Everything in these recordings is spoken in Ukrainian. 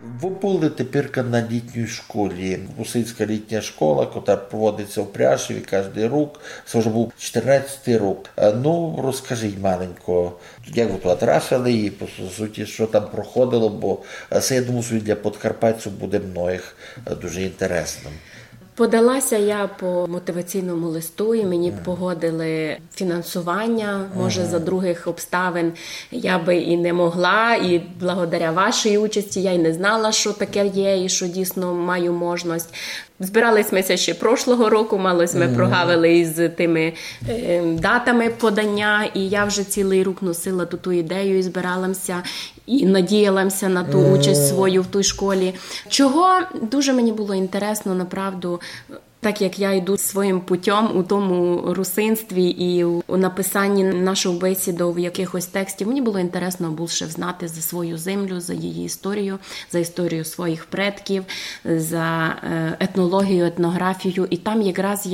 Ви були тепер на літній школі. Русинська літня школа, яка проводиться в Пряшеві кожен рік. Це вже був 14-й рік. Ну, розкажіть маленько, як ви туди трапили і, по суті, що там проходило, бо це, я думаю, що для подкарпатців буде многих дуже інтересним. Подалася я по мотиваційному листу, і мені погодили фінансування. Може, за других обставин я би і не могла, і благодаря вашій участі я й не знала, що таке є, і що дійсно маю можливість. Збирались ми ще прошлого року, малось ми прогавили із тими датами подання, і я вже цілий рік носила ту ідею і збиралася, і надіялася на ту участь свою в той школі. Чого дуже мені було інтересно, направду, так як я йду своїм путем у тому русинстві і у написанні нашого бесіду в якихось текстів, мені було інтересно більше знати за свою землю, за її історію, за історію своїх предків, за етнологію, етнографію. І там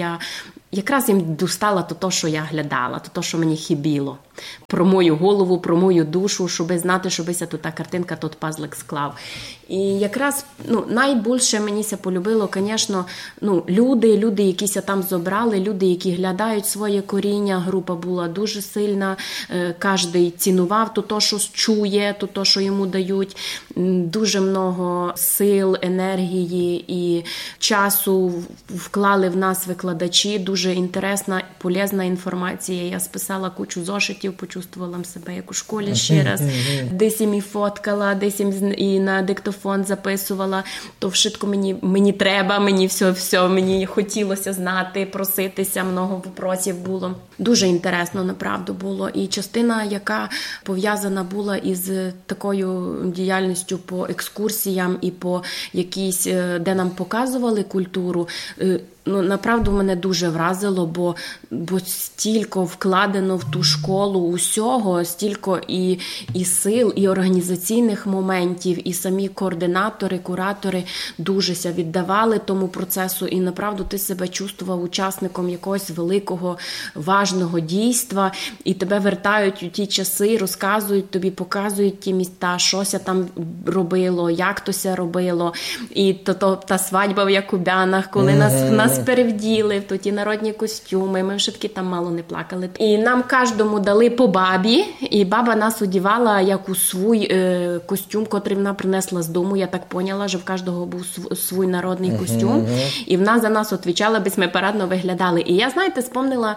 якраз їм достала то, що я глядала, то, що мені хибіло. Про мою голову, про мою душу, щоб знати, щоби тут та картинка, тут пазлик склав. І якраз найбільше мені полюбило, звісно, люди, які там зібрали, люди, які глядають своє коріння. Група була дуже сильна, кожен цінував то, що чує, то, що йому дають. Дуже много сил, енергії і часу вклали в нас викладачі. Дуже інтересна, полезна інформація. Я списала кучу зошитів, почувствувала себе як у школі ще раз. Десь і фоткала, десь і на диктофон записувала. То вшитко мені треба, мені все, мені хотілося знати, проситися, много вопросів було. Дуже інтересно, направду, було. І частина, яка пов'язана була із такою діяльністю по екскурсіям і по якійсь, де нам показували культуру, направду мене дуже вразило, бо стільки вкладено в ту школу усього, стільки і сил, і організаційних моментів, і самі координатори, куратори дуже ся віддавали тому процесу, і направду ти себе чувствував учасником якогось великого, важного дійства, і тебе вертають у ті часи, розказують тобі, показують ті міста, що ся там робило, як то ся робило, і та свадьба в Якубянах, коли нас перевділи в ті народні костюми, ми вже таки там мало не плакали. І нам кожному дали по бабі, і баба нас одягала як у свій костюм, котрий вона принесла з дому. Я так поняла, що в кожного був свій народний костюм, і вона за нас відповідала, аби ми парадно виглядали. І я, знаєте, спомнила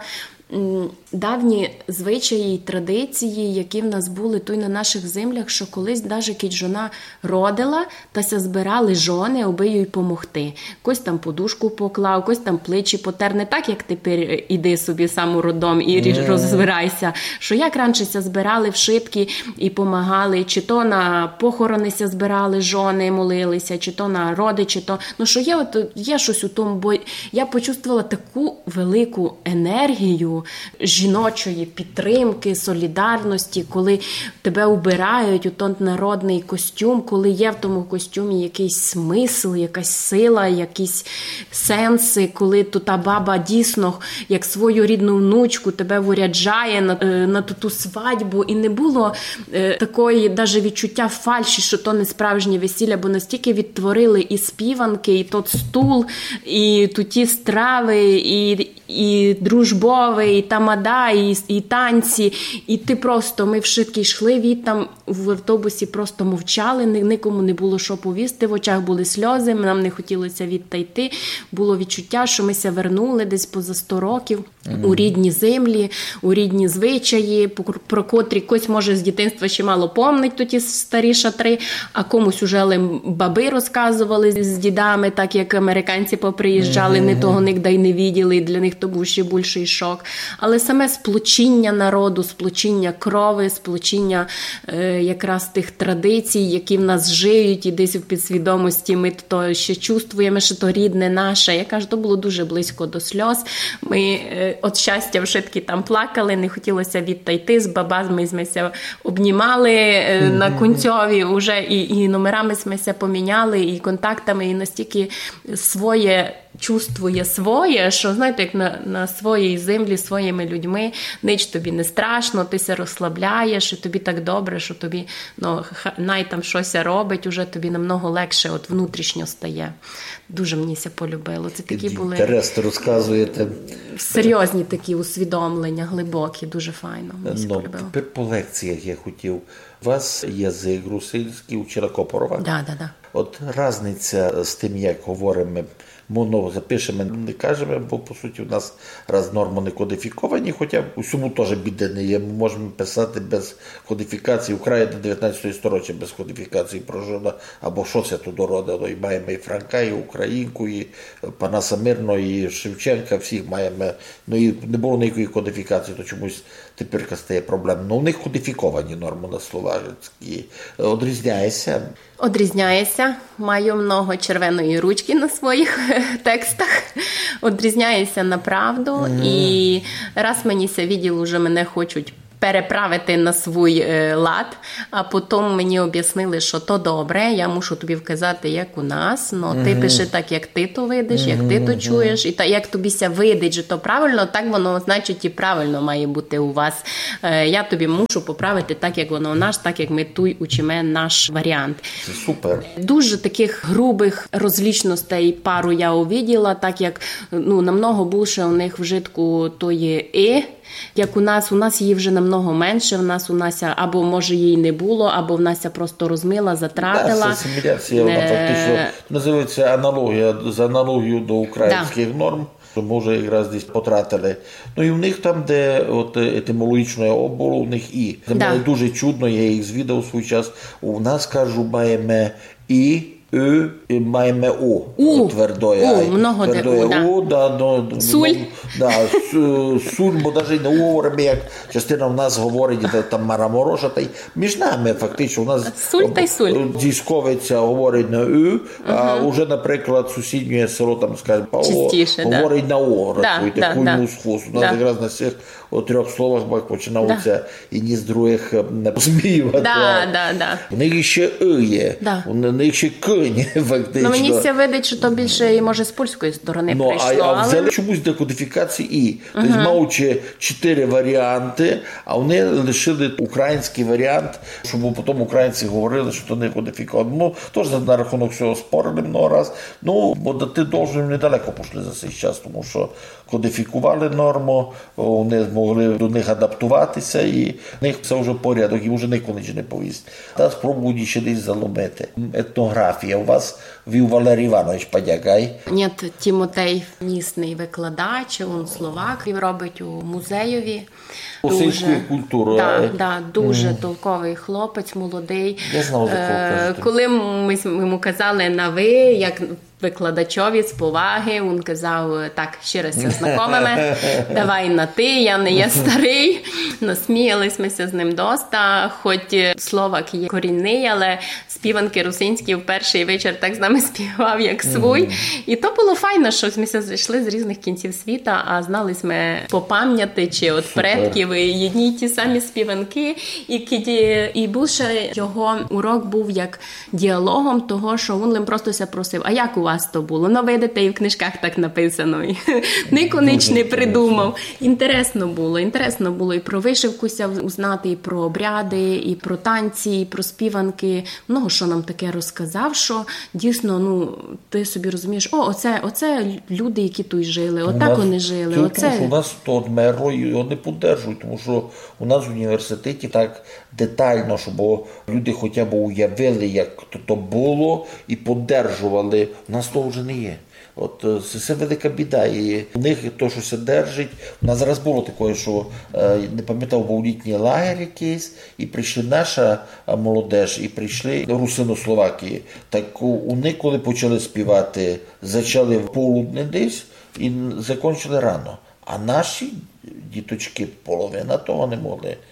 давні звичаї і традиції, які в нас були тут на наших землях, що колись навіть кіт жона родила, та ся збирали жони, аби їй помогти. Когось там подушку поклав, когось там плечі потер. Не так, як тепер іди собі сам у роддом і розбирайся. Що як раніше ся збирали в шибки і помагали, чи то на похорони ся збирали жони, молилися, чи то на роди, чи то... що є щось у тому, бо я почувствувала таку велику енергію жіночої підтримки, солідарності, коли тебе убирають у той народний костюм, коли є в тому костюмі якийсь смисл, якась сила, якісь сенси, коли та баба дійсно, як свою рідну внучку, тебе виряджає на ту свадьбу, і не було такої навіть відчуття фальші, що то не справжнє весілля, бо настільки відтворили і співанки, і тот стул, і ті страви, і дружбовий, і тамада, і танці, і ти просто, ми вшитки йшли від там в автобусі, просто мовчали, нікому не було що повісти, в очах були сльози, нам не хотілося відтайти, було відчуття, що ми ся вернули десь поза 100 років у рідні землі, у рідні звичаї, про котрі когось, може, з дитинства ще мало помнить ті старі шатри, а комусь уже баби розказували з дідами, так як американці поприїжджали, не того нігде й не виділи, і для них то був ще більший шок. Але саме сплочіння народу, сплочіння крови, сплочіння якраз тих традицій, які в нас живуть, і десь в підсвідомості ми то ще чувствуємо, що то рідне наше. Я кажу, то було дуже близько до сльоз. Ми від щастя вшитки там плакали, не хотілося відтайти, з бабами ми ся обнімали на Кунцьові вже, і номерами ми ся поміняли, і контактами, і настільки своє чувствує своє, що, знаєте, як на своїй землі, своїми людьми, ніч тобі не страшно, ти се розслабляєш, і тобі так добре, що тобі, най там щось робить, уже тобі намного легше от внутрішньо стає. Дуже мені це полюбило. Це такі були... Інтересно розказуєте. Серйозні такі усвідомлення, глибокі, дуже файно. Мені це полюбило. Тепер по лекціях я хотів. У вас язик русинський, учила Копорова? Да. От різниця з тим, як говоримо, ми запишемо, не кажемо, бо, по суті, у нас раз норми не кодифіковані, хоча усьому теж біди не є. Ми можемо писати без кодифікації. Україна 19 століття без кодифікації прожила, або що це тут родило. І маємо і Франка, і Українку, і Панаса Мирного, і Шевченка, всіх маємо. Ну і не було ніякої кодифікації, то чомусь тепер стає проблема. Ну, у них кодифіковані норми на словацькі. Одрізняється? Одрізняється. Маю много червоної ручки на своїх текстах. Одрізняється на правду. І раз мені це відділ, уже мене хочуть переправити на свій лад, а потім мені об'яснили, що то добре, я мушу тобі вказати, як у нас, ти пиши так, як ти то видиш, як ти то чуєш, і як тобіся видить, що то правильно, так воно, значить, і правильно має бути у вас. Я тобі мушу поправити так, як воно у нас, так, як ми тут учимо наш варіант. Це супер. Дуже таких грубих розлічностей пару я увиділа, так як намного більше у них вжитку то є як у нас її вже намного менше, у нас або може її не було, або в нас просто розмила, затратила. Да, це асиміляція, вона фактично називається аналогія, з аналогією до українських норм. Ми вже якраз десь потратили. Ну і в них там, де от етимологічне було, у них і. Це мене дуже чудно, я їх звідав у свій час. У нас, кажу, маємо і, маємо у твердое. Много де у, да. Суль. Суль, бо навіть не говоримо, як частина в нас говорить, там марамороша, та й між нами фактично. У нас суль та й суль. Дісковиця говорить на а вже, наприклад, сусіднє село, там, скажімо, говорить на о, рахуйте, кульмус хвост. У нас якраз на цих трьох словах починаються і з других посміювати. У них ще є, у них ще фактично. Мені все видить, що то більше і може з польської сторони прийшло. А взяли чомусь для кодифікації і. Тобто, маючи 4 варіанти, а вони лишили український варіант, щоб потім українці говорили, що то не кодифіковано. Ну, теж на рахунок цього спорили много раз. Ну, бо ти довжим недалеко пішли за цей час, тому що кодифікували норму, вони змогли до них адаптуватися, і в них все вже порядок, і вже ніколи не повість. Та спробують ще десь заломити. Етнографія у вас вів Валерій Іванович Падягай? Ні, Тімотей місний викладач, він словак, він робить у музеєві. Російської культури. Дуже толковий хлопець, молодий. Я знав, за кого кажете. Коли ми йому казали на ви, як викладачові з поваги, він казав, так, ще раз все знайомими, давай на ти, я не є старий. Насміялися з ним доста, хоч словак є корінний, але співанки русинські в перший вечір так з нами співав, як свій. І то було файно, що ми зайшли з різних кінців світа, а знали ми по пам'яті, чи от предків, і одні й ті самі співанки. І більше його урок був як діалогом того, що він просто просив, а як у вас то було? Ну, видите, і в книжках так написано. Ніхто не придумав. Інтересно було і про вишивку узнати, і про обряди, і про танці, і про співанки. Много що нам таке розказав, що дійсно, ти собі розумієш, оце люди, які тут жили, отак вони жили. Тому що у нас то одмерло, і його не підтримують, тому що у нас в університеті так детально, щоб люди хоча б уявили, як то було, і підтримували. У нас того вже не є. От це велика біда. І у них то, що се держить. У нас зараз було таке, що, не пам'ятав, був літній лагер якийсь, і прийшли наша молодеж, і прийшли русинословаки. Так у них, коли почали співати, почали в полудне десь і закінчили рано. А наші діточки, половина того не могли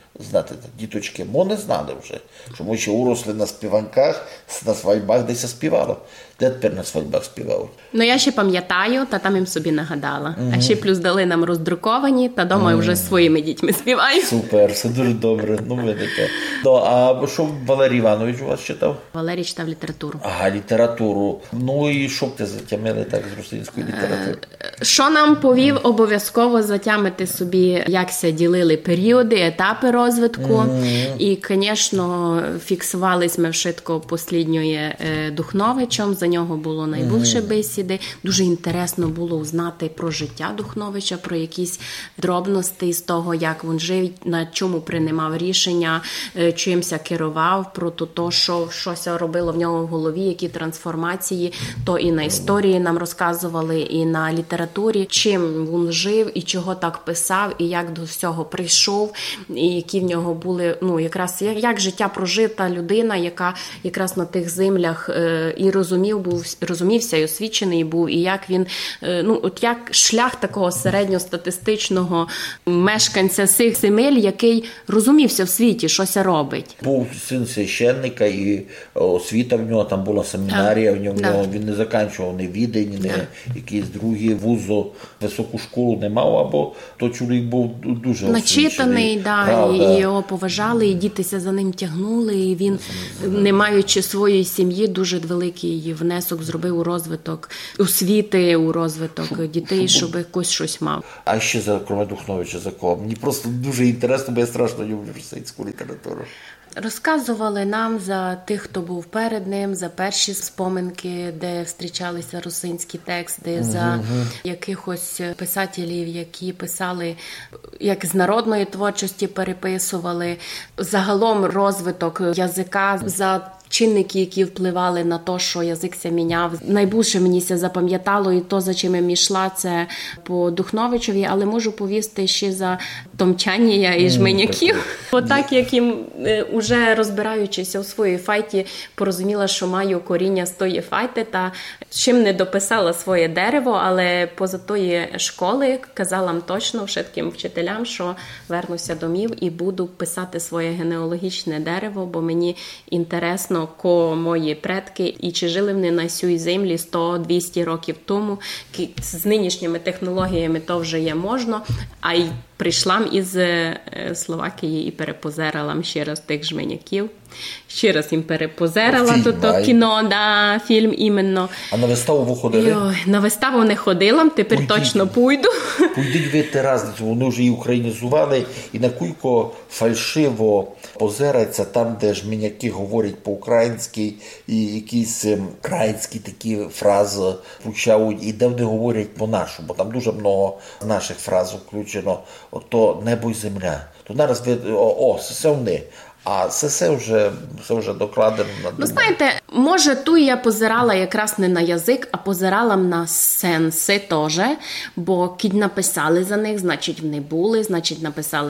знати, діточки, мо не знали вже, що ми ще уросли на співанках, на свадьбах десь співали. Де тепер на свадьбах співають? Ну, я ще пам'ятаю, та там їм собі нагадала. А ще плюс дали нам роздруковані, та дома вже з своїми дітьми співаю. Супер, все дуже добре. Ну, видите. Ну, а що Валерій Іванович у вас читав? Валерій читав літературу. Ага, літературу. Ну, і що б ти затямили так з російської літератури? Що нам повів обов'язково затямити собі, якся ділили періоди, етапи розвитку. І, звісно, фіксувались ми вшитко послідньої Духновичем. За нього було найбільше бесіди. Дуже інтересно було узнати про життя Духновича, про якісь дробності з того, як він жив, на чому приймав рішення, чимся керував, про то, що щось робило в нього в голові, які трансформації, то і на історії нам розказували, і на літературі, чим він жив, і чого так писав, і як до всього прийшов, і які в нього були, ну, якраз, як життя прожита людина, яка якраз на тих землях і розумівся, і освічений був, і як він, ну, от як шлях такого середньостатистичного мешканця цих земель, який розумівся в світі, щось робить. Був син священника, і освіта в нього, там була семінарія в нього, він не закінчував ні Відень, ні якийсь другий вузо, високу школу не мав, або то чоловік був дуже начитаний, і його поважали, і дітися за ним тягнули, і він, не маючи своєї сім'ї, дуже великий внесок зробив у розвиток освіти, у розвиток дітей, щоб якось щось мав. А ще за кроме Духновича, за кого? Мені просто дуже інтересно, бо я страшно люблю російську літературу. Розказували нам за тих, хто був перед ним, за перші споминки, де зустрічалися русинські тексти, за якихось писателів, які писали, як з народної творчості переписували, загалом розвиток язика, за чинники, які впливали на те, що язик ся міняв. Найбільше мені ся запам'ятало, і то, за чим я йшла, це по Духновичові, але можу повісти ще за Томчанія і Жменяків. Отак, як їм, уже розбираючись у своїй файті, порозуміла, що маю коріння з тої файти, та чим не дописала своє дерево, але поза тої школи казала точно вшитким вчителям, що вернуся домів і буду писати своє генеалогічне дерево, бо мені інтересно, ко мої предки, і чи жили вони на цій землі 100-200 років тому. З нинішніми технологіями то вже є можна, а й прийшла із Словакії і перепозерала ще раз тих Жменяків. Ще раз їм перепозерала то кіно, фільм іменно. А на виставу ви ходили? На виставу не ходила, тепер точно пойду. Пойдіть видите разницю, вони вже і українізували, і на куйко фальшиво позирається там, де Жменяки говорять по-українськи, і якісь українські такі фрази включають, і де вони говорять по-нашому, бо там дуже много наших фраз включено. То небо і земля. То зараз ви, це вони. А це вже докладено на думку. Ну, знаєте, може, ту я позирала якраз не на язик, а позирала на сенси теж, бо кінь написали за них, значить, вони були, значить,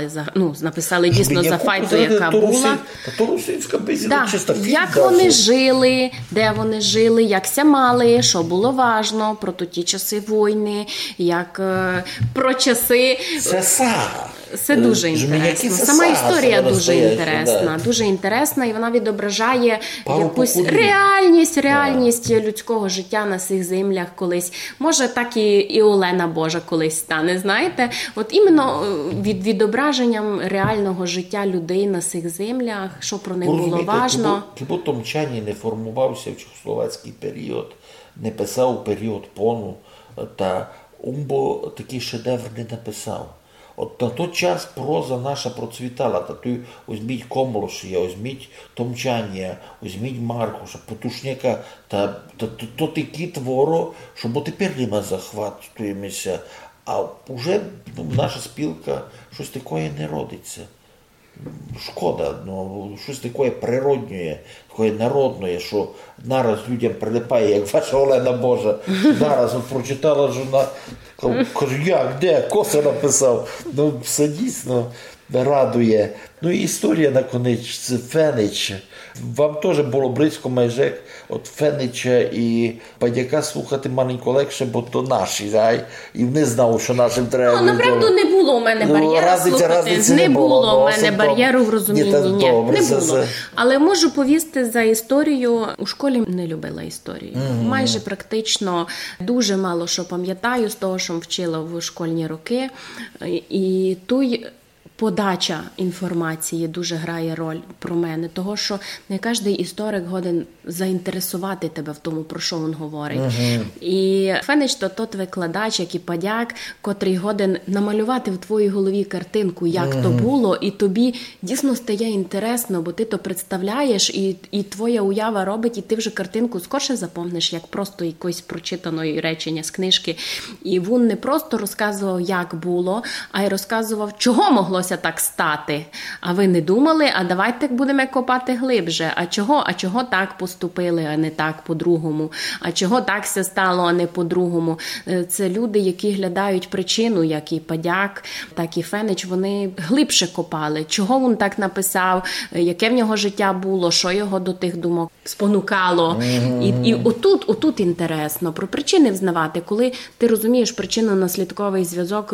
написали дійсно за файту, яка була. То русинська бесіда, чисто фільм. Як вони жили, де вони жили, як ся мали, що було важно, про ті часи війни, як про часи... Це дуже інтересно. Сама історія дуже інтересна. Дуже інтересна, і вона відображає якусь реальність людського життя на цих землях колись. Може, так і Олена Божа колись стане, знаєте? От іменно відображенням реального життя людей на цих землях, що про них було важно. Хіба Томчані не формувався в чехословацький період, не писав у період пону, та Умбо такий шедевр не написав. От на той час проза наша процвітала. Та той візьміть Комлошія, візьміть Томчанія, візьміть Маркуша, Потушняка. То такі твори, що бо тепер нема захватуємося. А вже наша спілка щось таке не родиться. Шкода, щось таке природнє, таке народне, що нараз людям прилипає, як ваша Олена Божа. Нараз прочитала жона, каже, як, де, Коса написав. Все дійсно. радує. Ну і історія на конець, це Фенич. Вам теж було близько майже от Фенича і Падяка слухати маленько легше, бо то наші, і вони знали, що нашим треба. Направду не було у мене бар'єру слухати. Не було у мене бар'єру в розумінні. Не було. Але можу повісти за історію. У школі не любила історію. Майже практично дуже мало що пам'ятаю з того, що вчила в школьні роки. І той подача інформації дуже грає роль про мене, того, що не кожен історик годен заінтересувати тебе в тому, про що він говорить. І Фенич – то тот викладач, як і Падяк, котрий годен намалювати в твоїй голові картинку, як то було, і тобі дійсно стає інтересно, бо ти то представляєш, і твоя уява робить, і ти вже картинку скорше запомниш, як просто якось прочитаної речення з книжки. І він не просто розказував, як було, а й розказував, чого могло так стати. А ви не думали, а давайте будемо копати глибше. А чого так поступили, а не так по-другому? А чого так все стало, а не по-другому? Це люди, які глядають причину, як і Падяк, так і Фенич, вони глибше копали. Чого він так написав, яке в нього життя було, що його до тих думок спонукало. І отут інтересно про причини взнавати, коли ти розумієш причинно-наслідковий зв'язок,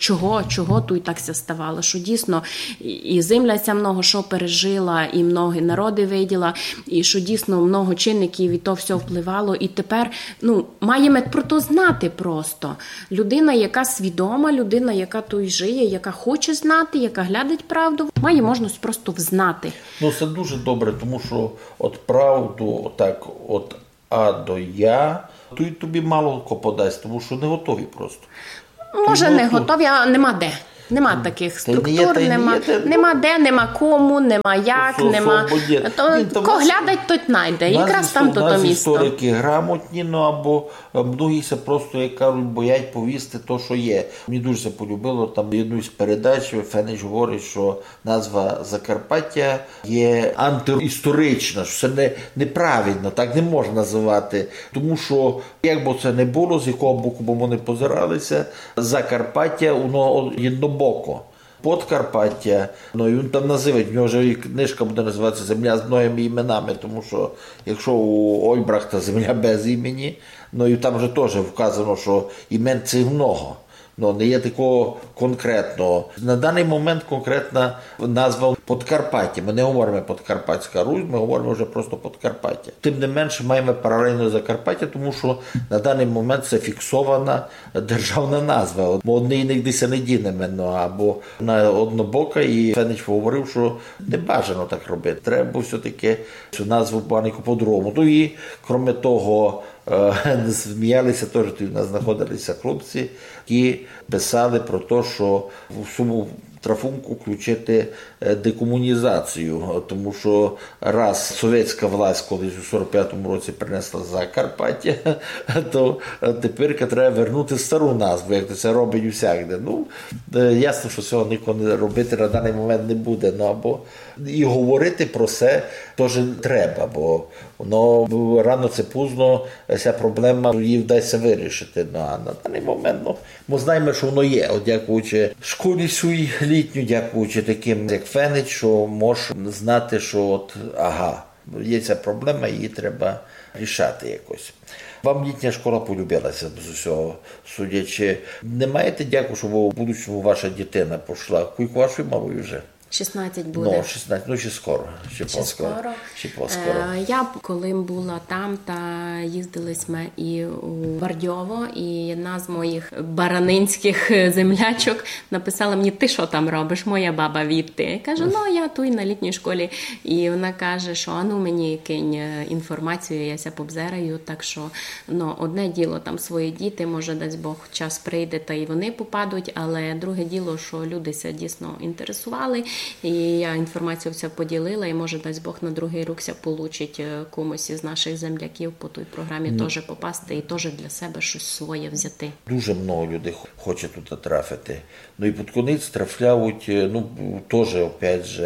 чого тут так все ставало, що дійсно і земля ця много що пережила, і многі народи виділа, і що дійсно много чинників і то все впливало. І тепер, маємо про то знати просто. Людина, яка свідома, людина, яка тут жиє, яка хоче знати, яка глядить правду, має можливість просто взнати. Це дуже добре, тому що от правду так от А до Я, то й тобі мало подасть, тому що не готові просто. Може не готові, а нема де. Нема таких структур, нема де, нема кому, нема як, нема. Кого глядать, той знайде. Якраз там то місто. Історики грамотні, або многі се просто, як кажуть, боять повісти то, що є. Мені дуже це полюбило, там одну з передач Фенич говорить, що назва Закарпаття є антиісторична, що це неправильно, так не можна називати. Тому що, як би це не було, з якого боку б вони позиралися, Закарпаття, воно єднобоко. Подкарпаття, і він там називає, в нього вже і книжка буде називатися «Земля з многими іменами», тому що якщо у Ольбрахта земля без імені, і там вже теж вказано, що імен це много. Не є такого конкретного. На даний момент конкретна назва Подкарпаття. Ми не говоримо Подкарпатська Русь, ми говоримо вже просто Подкарпаття. Тим не менше маємо паралельно Закарпаття, тому що на даний момент це фіксована державна назва. Бо одне нігдеся не дінемо, або на однобока, і Фенич говорив, що не бажано так робити. Треба все-таки цю назву маленько по-другому. І, крім того, сміялися теж, тут у нас знаходилися хлопці, які писали про те, що в суму трафунку включити декомунізацію, тому що раз совєтська власть колись у 45-му році принесла Закарпаття, то тепер треба вернути стару назву, як це робить усякде. Ясно, що цього ніколи робити на даний момент не буде, або і говорити про це теж треба, бо воно рано чи пізно ця проблема її вдасться вирішити. А на даний момент ми знаємо, що воно є. От дякуючи школі своїй літню, дякуючи таким, як Фенич, що можеш знати, що є ця проблема, її треба рішати якось. Вам літня школа полюбилася з усього судячи. Не маєте дякую, що в будущому ваша дитина пішла? Кілько вашої малої вже? 16 буде. 16, ще скоро. Ще поскоро. Я, коли була там, та їздились ми і у Бардьово, і одна з моїх баранинських землячок написала мені: ти що там робиш, моя баба відти? Я кажу, я тут на літній школі. І вона каже, що мені кинь інформацію, я ся побзераю, так що, одне діло, там свої діти, може, дасть Бог, час прийде, та і вони попадуть, але друге діло, що люди ся дійсно інтересували, і я інформацію все поділила, і може, дасть Бог, на другий рук ся получить комусь із наших земляків по той програмі теж попасти і теж для себе щось своє взяти. Дуже много людей хоче тут трафити. І під кінець трафляють, теж, опять же,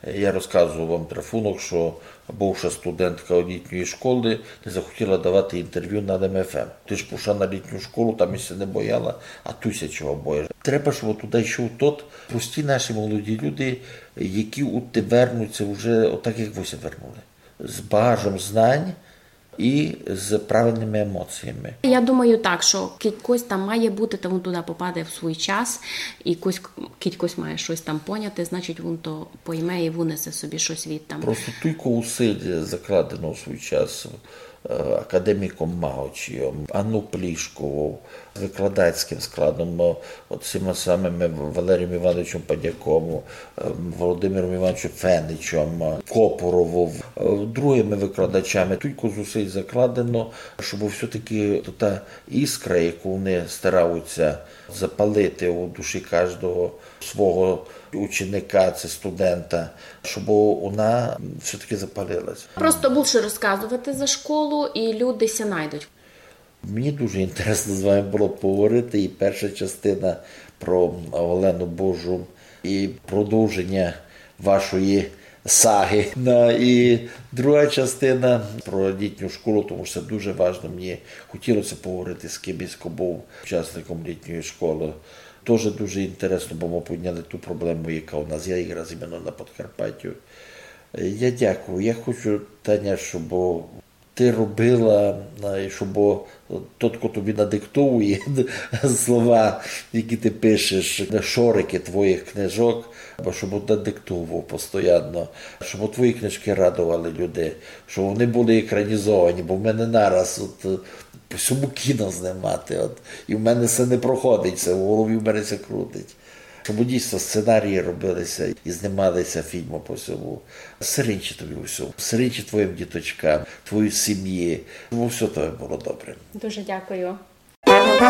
Я розказував вам рахунок, що бувша студентка літньої школи не захотіла давати інтерв'ю на ЛМФМ. Ти ж пішла на літню школу, там і не бояла, а туся чого боїш. Треба, щоб туди йшов тот прості наші молоді люди, які вернуться вже отак, як ви се вернули. З багажем знань і з правильними емоціями. Я думаю так, що кількось там має бути, то він туди попаде в свій час, і кількось має щось там поняти, значить він то пойме і винесе собі щось від там. Просто тільки усилля закладено в свій час академіком Магочієм, Анну Плішковою, викладацьким складом, цими самими Валерієм Івановичем Падяком, Володимиром Івановичем Феничем, Копоровим, другими викладачами. Тільки зусиль закладено, щоб все-таки та іскра, яку вони стараються запалити у душі кожного свого ученика, це студента, щоб вона все-таки запалилась. Просто більше розказувати за школу, і люди ся знайдуть. Мені дуже інтересно з вами було поговорити. І перша частина про Олену Божу, і продовження вашої саги. І друга частина про літню школу, тому що це дуже важливо. Мені хотілося поговорити з кимось, хто був учасником літньої школи. Теж дуже інтересно, бо ми підняли ту проблему, яка у нас є якраз іменно на Подкарпаттю. Я дякую. Я хочу, Таня, щоб ти робила, щоб тот, хто тобі надиктовує слова, які ти пишеш, шорики твоїх книжок, щоб надиктовував постійно, щоб твої книжки радували людей, щоб вони були екранізовані, бо в мене нараз по всьому кіно знімати, і в мене це не проходить, це в голові в мене це крутить. Щоб дійсно сценарії робилися і знімалися фільми по всьому. Сиринчі тобі усьому, сиринчі твоїм діточкам, твоїй сім'ї, щоб все тобі було добре. Дуже дякую.